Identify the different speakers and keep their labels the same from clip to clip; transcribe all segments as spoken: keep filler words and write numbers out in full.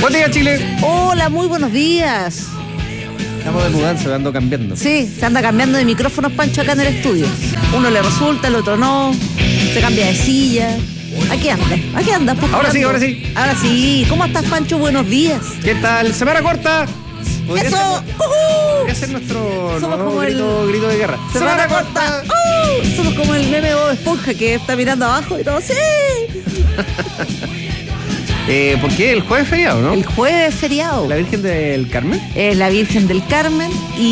Speaker 1: Buen día, Chile.
Speaker 2: Hola, muy buenos días.
Speaker 1: Estamos de mudanza, ando cambiando.
Speaker 2: Sí, se anda cambiando de micrófonos, Pancho, acá en el estudio. Uno le resulta, el otro no. Se cambia de silla. Aquí anda, aquí anda. Pues,
Speaker 1: ahora sí,
Speaker 2: ando.
Speaker 1: ahora sí.
Speaker 2: Ahora sí. ¿Cómo estás, Pancho? Buenos días.
Speaker 1: ¿Qué tal? Semana corta.
Speaker 2: Eso.
Speaker 1: Ser,
Speaker 2: uh-huh.
Speaker 1: podría ser nuestro
Speaker 2: Somos
Speaker 1: nuevo
Speaker 2: como
Speaker 1: grito,
Speaker 2: el...
Speaker 1: grito de guerra.
Speaker 2: Semana, semana corta. corta. Uh, somos como el meme Bob Esponja que está mirando abajo y todo. ¡Sí!
Speaker 1: Eh, ¿Por qué? El jueves feriado, ¿no?
Speaker 2: El jueves feriado.
Speaker 1: ¿La Virgen del Carmen?
Speaker 2: Es la Virgen del Carmen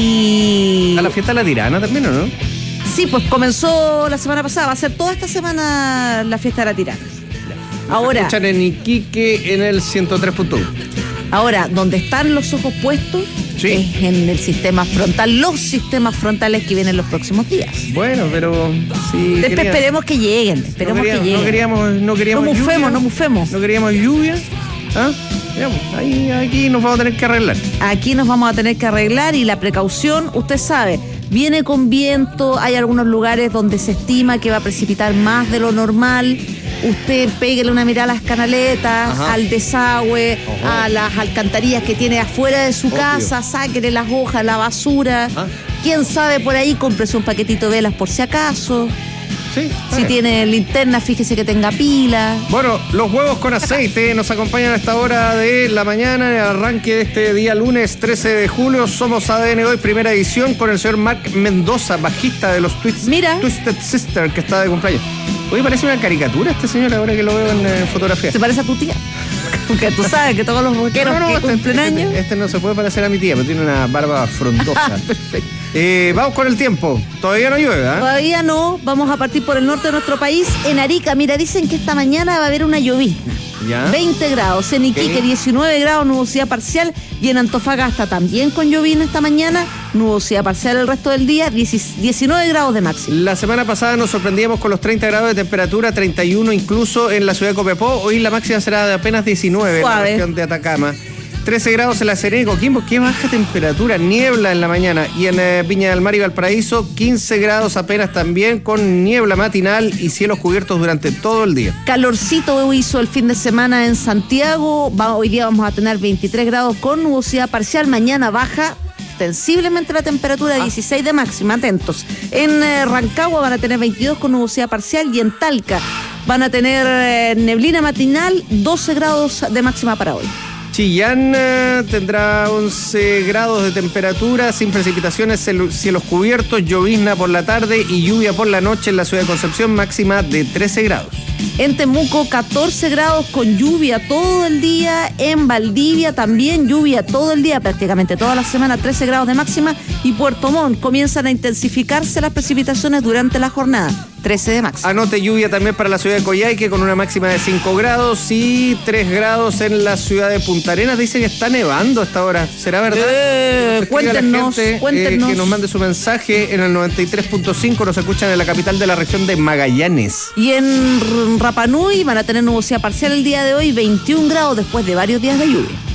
Speaker 2: y...
Speaker 1: ¿A la fiesta de la Tirana también, o no?
Speaker 2: Sí, pues comenzó la semana pasada. Va a ser toda esta semana la fiesta de la Tirana. Ahora...
Speaker 1: Escuchan en Iquique en el ciento tres punto uno.
Speaker 2: Ahora, donde están los ojos puestos sí. es en el sistema frontal, los sistemas frontales que vienen los próximos días.
Speaker 1: Bueno, pero sí.
Speaker 2: Después quería... esperemos que lleguen, esperemos
Speaker 1: no queríamos,
Speaker 2: que lleguen.
Speaker 1: No queríamos, no queríamos
Speaker 2: No mufemos,
Speaker 1: lluvia,
Speaker 2: no mufemos.
Speaker 1: No queríamos lluvia. ¿Ah? Digamos, ahí, aquí nos vamos a tener que arreglar.
Speaker 2: Aquí nos vamos a tener que arreglar y la precaución, usted sabe, viene con viento, hay algunos lugares donde se estima que va a precipitar más de lo normal. Usted péguele una mirada a las canaletas, ajá, al desagüe, ajá, a las alcantarillas que tiene afuera de su Obvio. casa, sáquele las hojas, la basura. ¿Ah? Quién sabe por ahí, cómprese un paquetito de velas por si acaso. Sí, si bien. Tiene linterna, fíjese que tenga pila.
Speaker 1: Bueno, los huevos con aceite nos acompañan a esta hora de la mañana, en el arranque de este día lunes trece de julio. Somos A D N Hoy, primera edición, con el señor Marc Mendoza, bajista de los Twist, Twisted Sister, que está de cumpleaños. Oye, parece una caricatura este señor ahora que lo veo en eh, fotografía.
Speaker 2: ¿Se parece a tu tía? Porque tú sabes que todos los rockeros no, no, que este, cumplen
Speaker 1: este,
Speaker 2: años...
Speaker 1: Este, este no se puede parecer a mi tía, pero tiene una barba frondosa.
Speaker 2: Perfecto.
Speaker 1: Eh, vamos con el tiempo. Todavía no llueve, ¿eh?
Speaker 2: Todavía no. Vamos a partir por el norte de nuestro país. En Arica, mira, dicen que esta mañana va a haber una llovizna. ¿Ya? veinte grados. En Iquique, ¿qué? diecinueve grados, nubosidad parcial. Y en Antofagasta también con llovizna esta mañana. Nubosidad parcial el resto del día. diecinueve grados de máximo.
Speaker 1: La semana pasada nos sorprendíamos con los treinta grados de temperatura, treinta y uno incluso en la ciudad de Copiapó. Hoy la máxima será de apenas diecinueve. Suave. En la región de Atacama. trece grados en La Serena y Coquimbo, qué baja temperatura, niebla en la mañana. Y en eh, Viña del Mar y Valparaíso, quince grados apenas también, con niebla matinal y cielos cubiertos durante todo el día.
Speaker 2: Calorcito hizo el fin de semana en Santiago. Va, hoy día vamos a tener veintitrés grados con nubosidad parcial. Mañana baja sensiblemente la temperatura, ah. dieciséis de máxima, atentos. En eh, Rancagua van a tener veintidós con nubosidad parcial y en Talca van a tener eh, neblina matinal, doce grados de máxima para hoy.
Speaker 1: Chillán eh, tendrá once grados de temperatura, sin precipitaciones, cielos cubiertos, llovizna por la tarde y lluvia por la noche en la ciudad de Concepción, máxima de trece grados.
Speaker 2: En Temuco, catorce grados con lluvia todo el día. En Valdivia también lluvia todo el día, prácticamente toda la semana, trece grados de máxima. Y Puerto Montt comienzan a intensificarse las precipitaciones durante la jornada, trece de máxima.
Speaker 1: Anote lluvia también para la ciudad de Coyhaique con una máxima de cinco grados y tres grados en la ciudad de Punta Arenas. Dice que está nevando a esta hora. ¿Será verdad?
Speaker 2: Eh, cuéntenos,
Speaker 1: la gente,
Speaker 2: cuéntenos.
Speaker 1: Eh, que nos mande su mensaje en el noventa y tres punto cinco. Nos escuchan en la capital de la región de Magallanes.
Speaker 2: Y en Rapa Nui van a tener nubosidad parcial el día de hoy, veintiún grados después de varios días de lluvia.